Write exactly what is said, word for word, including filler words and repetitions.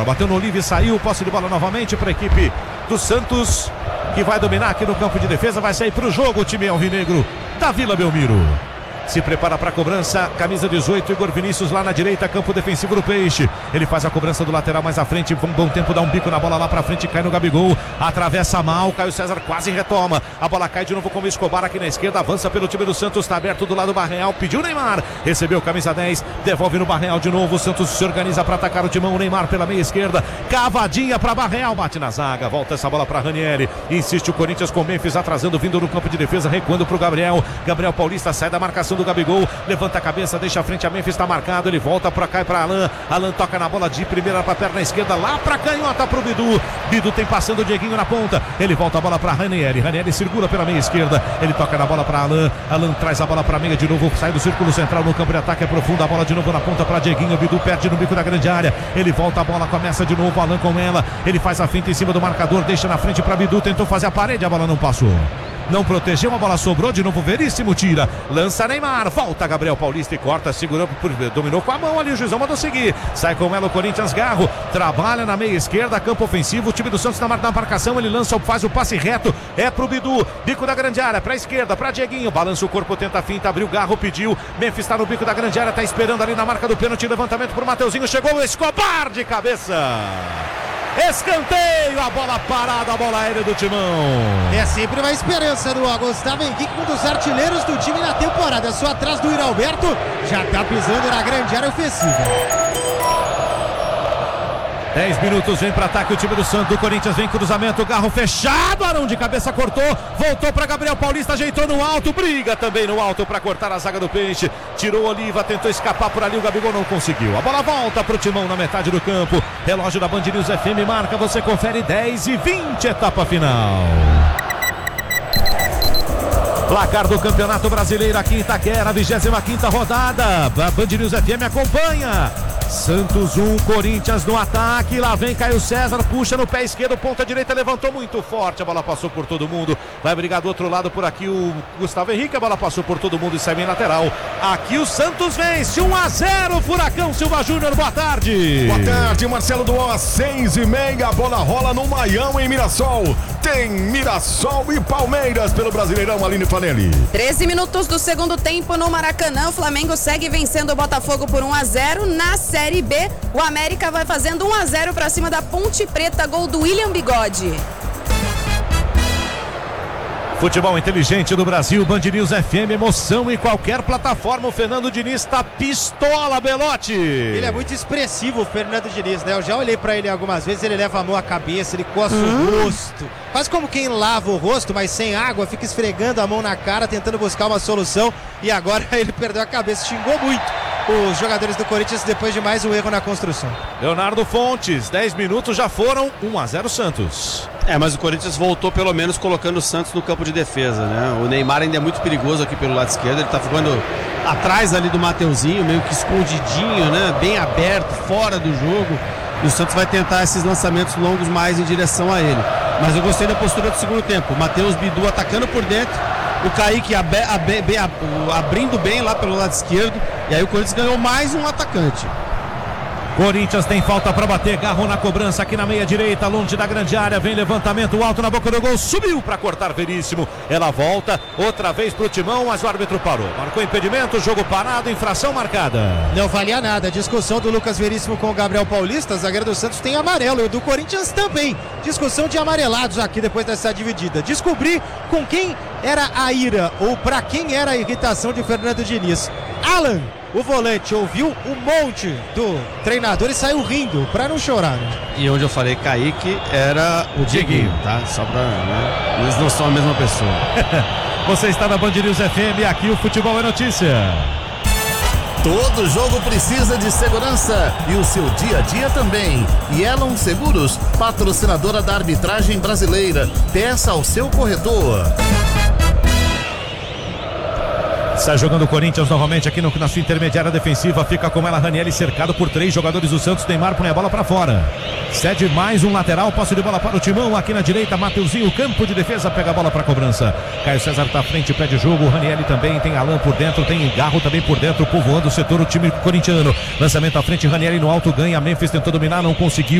fora. Bateu no Olive e saiu. Posse de bola novamente para a equipe do Santos, que vai dominar aqui no campo de defesa. Vai sair para o jogo o time alvinegro da Vila Belmiro. Se prepara para a cobrança, camisa dezoito, Igor Vinícius lá na direita, campo defensivo do Peixe. Ele faz a cobrança do lateral mais à frente, um bom tempo, dá um bico na bola lá pra frente, cai no Gabigol, atravessa mal, Caio César quase retoma. A bola cai de novo com o Escobar aqui na esquerda, avança pelo time do Santos, tá aberto do lado do Barreal, pediu o Neymar, recebeu camisa dez, devolve no Barreal de novo, o Santos se organiza para atacar o timão, o Neymar pela meia esquerda, cavadinha pra Barreal, bate na zaga, volta essa bola pra Ranieri, insiste o Corinthians com o Memphis atrasando, vindo no campo de defesa, recuando pro Gabriel, Gabriel Paulista sai da marcação do Gabigol, levanta a cabeça, deixa a frente, a Memphis está marcado, ele volta pra cá e pra Alan, Alan toca na bola de primeira pra perna esquerda, lá pra canhota pro Bidu, Bidu tem passando o Dieguinho na ponta, ele volta a bola pra Ranieri, Ranieri circula pela meia esquerda, ele toca na bola pra Alan, Alan traz a bola pra meia de novo, sai do círculo central no campo de ataque, aprofunda a bola de novo na ponta pra Dieguinho, Bidu perde no bico da grande área, ele volta a bola, começa de novo, Alan com ela, ele faz a finta em cima do marcador, deixa na frente pra Bidu, tentou fazer a parede, a bola não passou. Não protegeu, a bola sobrou, de novo Veríssimo tira, lança Neymar, volta Gabriel Paulista e corta, segurou, dominou com a mão ali, o juizão mandou seguir, sai com ela o Corinthians, Garro, trabalha na meia esquerda, campo ofensivo, o time do Santos na marcação, ele lança, faz o passe reto, é pro Bidu, bico da grande área, pra esquerda, pra Dieguinho, balança o corpo, tenta a finta, abriu, Garro pediu, Memphis tá no bico da grande área, tá esperando ali na marca do pênalti, levantamento pro Mateuzinho, chegou o Escobar de cabeça. Escanteio, a bola parada, a bola aérea do Timão. É sempre uma esperança do Gustavo Henrique, um dos artilheiros do time na temporada. É só atrás do Yuri Alberto, já tá pisando na grande área ofensiva. dez minutos, vem para ataque o time do Santos, do Corinthians, vem cruzamento, Garro fechado, Arão de cabeça cortou, voltou para Gabriel Paulista, ajeitou no alto, briga também no alto para cortar a zaga do Peixe, tirou Oliva, tentou escapar por ali, o Gabigol não conseguiu, a bola volta pro Timão na metade do campo, relógio da Band News F M marca, você confere dez e vinte, etapa final. Placar do Campeonato Brasileiro aqui em Itaquera, vigésima quinta rodada, a Band News F M acompanha. Santos um, Corinthians no ataque, lá vem Caio César, puxa no pé esquerdo, ponta direita, levantou muito forte, a bola passou por todo mundo, vai brigar do outro lado por aqui o Gustavo Henrique, a bola passou por todo mundo e sai bem lateral, aqui o Santos vence, um a zero, Furacão Silva Júnior, boa tarde. Boa tarde, Marcelo Duó, seis e meia, a bola rola no Maião em Mirassol, tem Mirassol e Palmeiras pelo Brasileirão, Aline Fanelli. treze minutos do segundo tempo no Maracanã, o Flamengo segue vencendo o Botafogo por um a zero, na série Série B, o América vai fazendo um a zero para cima da Ponte Preta, gol do William Bigode. Futebol inteligente do Brasil, Band News F M, emoção em qualquer plataforma, o Fernando Diniz tá pistola, Belotti. Ele é muito expressivo, o Fernando Diniz, né? Eu já olhei pra ele algumas vezes, ele leva a mão à cabeça, ele coça hum. o rosto, quase como quem lava o rosto, mas sem água, fica esfregando a mão na cara, tentando buscar uma solução, e agora ele perdeu a cabeça, xingou muito os jogadores do Corinthians depois de mais um erro na construção. Leonardo Fontes, dez minutos já foram, um a zero Santos. É, mas o Corinthians voltou pelo menos colocando o Santos no campo de defesa, né? O Neymar ainda é muito perigoso aqui pelo lado esquerdo, ele tá ficando atrás ali do Mateuzinho, meio que escondidinho, né? Bem aberto, fora do jogo. E o Santos vai tentar esses lançamentos longos mais em direção a ele. Mas eu gostei da postura do segundo tempo. O Matheus Bidu atacando por dentro, o Kaique abe, abe, abe, abrindo bem lá pelo lado esquerdo. E aí o Corinthians ganhou mais um atacante. Corinthians tem falta para bater, Garro na cobrança aqui na meia direita, longe da grande área, vem levantamento alto na boca do gol, subiu para cortar Veríssimo, ela volta outra vez pro Timão, mas o árbitro parou, marcou impedimento, jogo parado, infração marcada. Não valia nada, a discussão do Lucas Veríssimo com o Gabriel Paulista, zagueiro do Santos tem amarelo, e o do Corinthians também, discussão de amarelados aqui depois dessa dividida, descobri com quem era a ira, ou para quem era a irritação de Fernando Diniz. Alan, o volante, ouviu um monte do treinador e saiu rindo, pra não chorar, né? E onde eu falei Kaique era o Dieguinho, tá? Só pra... Né? Eles não são a mesma pessoa. Você está na Band News F M, aqui o Futebol é Notícia. Todo jogo precisa de segurança e o seu dia a dia também. Yellow Seguros, patrocinadora da arbitragem brasileira. Peça ao seu corretor. Sai jogando o Corinthians novamente aqui no, na sua intermediária defensiva. Fica com ela Ranieri, cercado por três jogadores do Santos. Neymar põe a bola pra fora. Cede mais um lateral, posse de bola para o Timão. Aqui na direita, Mateuzinho, campo de defesa, pega a bola pra cobrança. Caio César tá à frente, pede jogo. O Ranieri também, tem Alan por dentro, tem Garro também por dentro, povoando o setor, o time corintiano. Lançamento à frente, Ranieri no alto, ganha. Memphis tentou dominar, não conseguiu.